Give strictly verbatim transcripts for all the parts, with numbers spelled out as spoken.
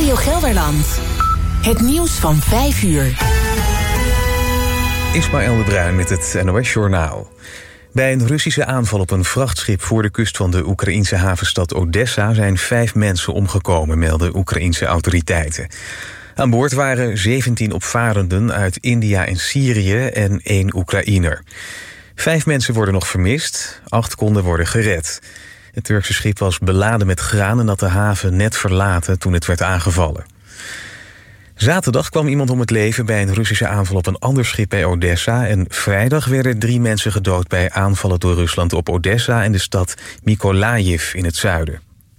Radio Gelderland. Het nieuws van vijf uur. Ismaël de Bruin met het N O S-journaal. Bij een Russische aanval op een vrachtschip voor de kust van de Oekraïense havenstad Odessa zijn vijf mensen omgekomen, melden Oekraïense autoriteiten. Aan boord waren zeventien opvarenden uit India en Syrië en één Oekraïner. Vijf mensen worden nog vermist, acht konden worden gered. Het Turkse schip was beladen met graan en had de haven net verlaten toen het werd aangevallen. Zaterdag kwam iemand om het leven bij een Russische aanval op een ander schip bij Odessa. En vrijdag werden drie mensen gedood bij aanvallen door Rusland op Odessa en de stad Mykolaiv in het zuiden.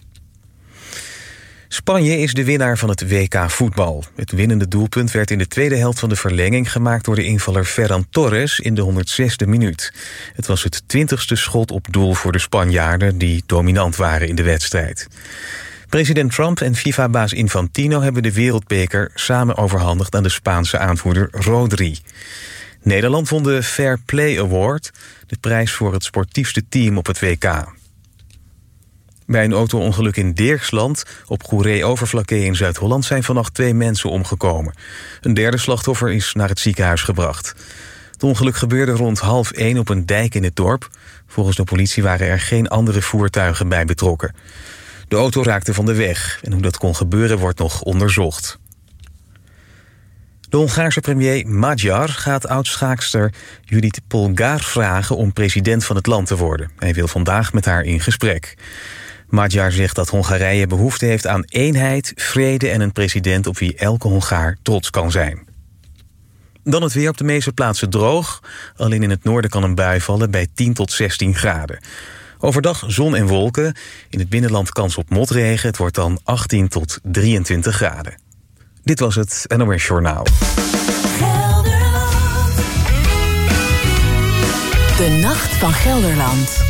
Spanje is de winnaar van het W K voetbal. Het winnende doelpunt werd in de tweede helft van de verlenging gemaakt door de invaller Ferran Torres in de honderdzesde minuut. Het was het twintigste schot op doel voor de Spanjaarden die dominant waren in de wedstrijd. President Trump en FIFA-baas Infantino hebben de wereldbeker samen overhandigd aan de Spaanse aanvoerder Rodri. Nederland won de Fair Play Award, de prijs voor het sportiefste team op het W K. Bij een auto-ongeluk in Dirksland op Goeree-Overflakkee in Zuid-Holland zijn vannacht twee mensen omgekomen. Een derde slachtoffer is naar het ziekenhuis gebracht. Het ongeluk gebeurde rond half één op een dijk in het dorp. Volgens de politie waren er geen andere voertuigen bij betrokken. De auto raakte van de weg en hoe dat kon gebeuren wordt nog onderzocht. De Hongaarse premier Magyar gaat oud-schaakster Judith Polgár vragen om president van het land te worden. Hij wil vandaag met haar in gesprek. Magyar zegt dat Hongarije behoefte heeft aan eenheid, vrede en een president op wie elke Hongaar trots kan zijn. Dan het weer: op de meeste plaatsen droog. Alleen in het noorden kan een bui vallen bij tien tot zestien graden. Overdag zon en wolken. In het binnenland kans op motregen. Het wordt dan achttien tot drieëntwintig graden. Dit was het N O S Journaal. De Nacht van Gelderland.